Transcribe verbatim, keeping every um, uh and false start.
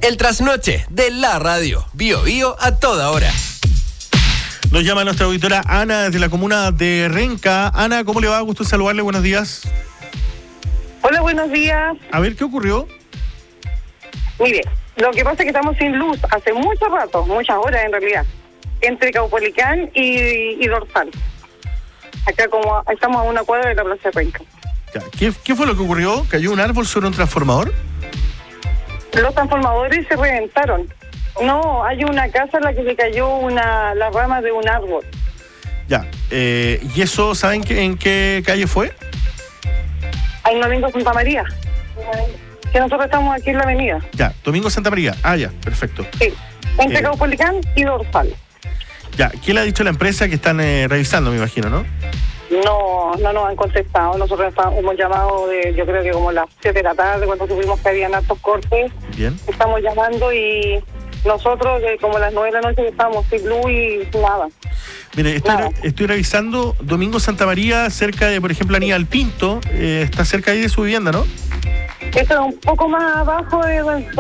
El trasnoche de la radio. Bio Bio a toda hora. Nos llama nuestra auditora Ana desde la comuna de Renca. Ana, ¿cómo le va? Gusto saludarle, buenos días. Hola, buenos días. A ver, ¿qué ocurrió? Mire, lo que pasa es que estamos sin luz hace mucho rato, muchas horas en realidad, entre Caupolicán y, y Dorsal. Acá como estamos a una cuadra de la Plaza de Renca. Ya, ¿Qué, ¿Qué fue lo que ocurrió? ¿Cayó un árbol sobre un transformador? Los transformadores se reventaron. No, hay una casa en la que se cayó una la rama de un árbol. Ya, eh, ¿y eso saben que, en qué calle fue? Hay Domingo Santa María, que nosotros estamos aquí en la avenida. Ya, Domingo Santa María. Ah, ya, perfecto. Sí, entre Eh. Caupolicán y Dorsal. Ya, ¿qué le ha dicho la empresa que están eh, revisando, me imagino, no? No, no nos han contestado. Nosotros hemos llamado, de, yo creo que como las siete de la tarde, cuando supimos que habían hartos cortes. Bien. Estamos llamando y nosotros, de como las nueve de la noche, estamos sin luz y nada. Mire, estoy, Nada. estoy revisando Domingo Santa María, cerca de, por ejemplo, Aníbal Pinto. Eh, está cerca ahí de su vivienda, ¿no? Esto es un poco más abajo de